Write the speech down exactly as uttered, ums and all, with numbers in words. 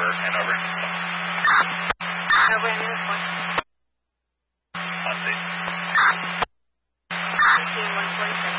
Hanover. Hanover and Uniform. On station. fifteen one forty-seven.